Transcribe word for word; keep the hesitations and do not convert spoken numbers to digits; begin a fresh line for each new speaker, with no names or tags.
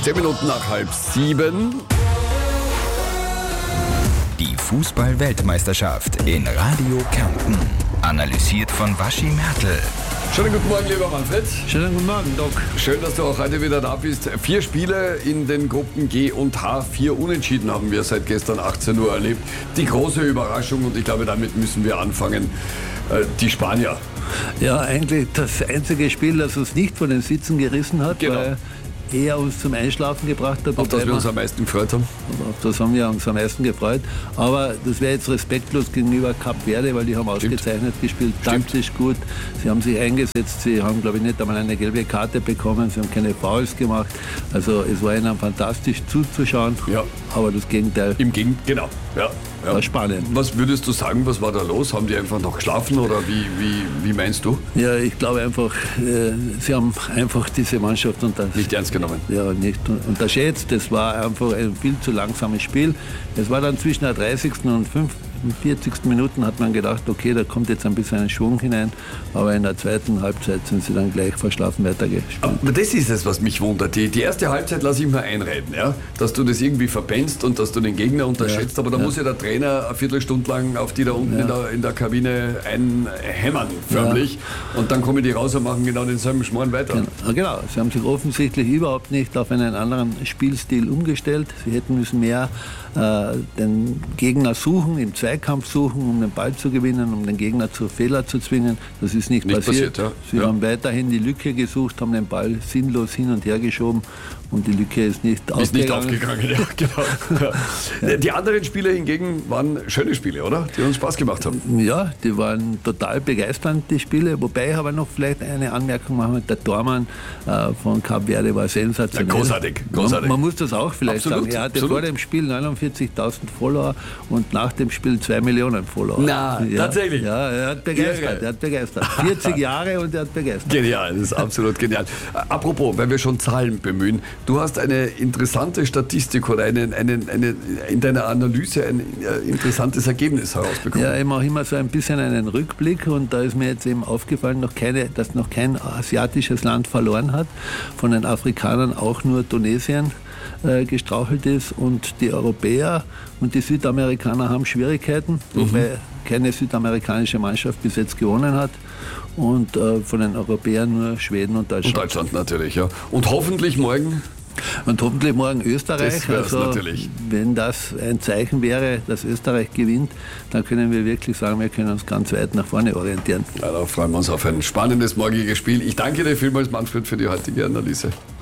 Zehn Minuten nach halb sieben.
Die Fußball-Weltmeisterschaft in Radio Kärnten. Analysiert von Waschi Mertl.
Schönen guten Morgen, lieber Manfred.
Schönen guten Morgen, Doc.
Schön, dass du auch heute wieder da bist. Vier Spiele in den Gruppen G und H. Vier Unentschieden haben wir seit gestern achtzehn Uhr erlebt. Die große Überraschung, und ich glaube, damit müssen wir anfangen, die Spanier.
Ja, eigentlich das einzige Spiel, das uns nicht von den Sitzen gerissen hat,
Genau.
weil eher uns zum Einschlafen gebracht hat.
Auf das wir uns am meisten gefreut haben.
Auf das haben wir uns am meisten gefreut. Aber das wäre jetzt respektlos gegenüber Kap Verde, weil die haben
Stimmt.
ausgezeichnet gespielt,
Stimmt.
taktisch gut. Sie haben sich eingesetzt, sie haben, glaube ich, nicht einmal eine gelbe Karte bekommen, sie haben keine Fouls gemacht. Also es war ihnen fantastisch zuzuschauen,
Ja.
aber das Gegenteil
Im Gegenteil, genau. Ja, ja.
war spannend.
Was würdest du sagen, was war da los? Haben die einfach noch geschlafen oder wie, wie, wie meinst du?
Ja, ich glaube einfach, äh, sie haben einfach diese Mannschaft unter,
Nicht ernst genommen.
ja, nicht unterschätzt. Es war einfach ein viel zu langsames Spiel. Es war dann zwischen der dreißigsten und fünfundvierzigsten Minuten hat man gedacht, okay, da kommt jetzt ein bisschen ein Schwung hinein. Aber in der zweiten Halbzeit sind sie dann gleich verschlafen weitergespielt.
Aber das ist es, was mich wundert. Die, die erste Halbzeit lasse ich mir einreden, ja? Dass du das irgendwie verpennst und dass du den Gegner unterschätzt.
Ja,
aber da
ja.
muss ja der Trainer eine Viertelstunde lang auf die da unten
Ja.
in, der, in der Kabine einhämmern, förmlich. Und dann kommen die raus und machen genau denselben Schmarrn weiter.
Genau, genau, sie haben sich offensichtlich überhaupt nicht auf einen anderen Spielstil umgestellt. Sie hätten müssen mehr äh, den Gegner suchen, im Zweikampf suchen, um den Ball zu gewinnen, um den Gegner zu Fehler zu zwingen. Das ist nicht,
Nicht
passiert.
passiert, ja.
Sie
Ja.
haben weiterhin die Lücke gesucht, haben den Ball sinnlos hin und her geschoben und die Lücke ist nicht
Ist nicht
aufgegangen.
aufgegangen, ja, genau. Ja. Die anderen Spiele hingegen waren schöne Spiele, oder? Die uns Spaß gemacht haben.
Ja, die waren total begeisternd, die Spiele. Wobei ich aber noch vielleicht eine Anmerkung machen, der Tormann äh, von Kap Verde war sensationell.
Ja, großartig, großartig.
Man, man muss das auch vielleicht
Absolut,
sagen. Er hatte
absolut.
vor dem Spiel neunundvierzigtausend Follower und nach dem Spiel zwei Millionen Follower.
Na,
ja,
tatsächlich?
Ja, er hat begeistert.
Irre.
Er hat begeistert. vierzig Jahre und er hat begeistert.
Genial, das ist absolut genial. Apropos, wenn wir schon Zahlen bemühen, du hast eine interessante Statistik oder einen, einen, eine, in deiner Analyse ein äh, interessantes Ergebnis herausbekommen.
Ja, ich mache immer so ein bisschen einen Rückblick und da ist mir jetzt eben aufgefallen, noch keine, dass noch kein asiatisches Land verloren hat. Von den Afrikanern auch nur Tunesien äh, gestrauchelt ist und die Europäer und die Südamerikaner haben Schwierigkeiten, wobei keine südamerikanische Mannschaft bis jetzt gewonnen hat. Und äh, von den Europäern nur Schweden und Deutschland.
Und Deutschland natürlich, ja. Und hoffentlich morgen.
Und hoffentlich morgen Österreich.
Das wär's
also,
natürlich.
wenn das ein Zeichen wäre, dass Österreich gewinnt, dann können wir wirklich sagen, wir können uns ganz weit nach vorne orientieren.
Ja, da freuen wir uns auf ein spannendes morgiges Spiel. Ich danke dir vielmals, Manfred, für die heutige Analyse.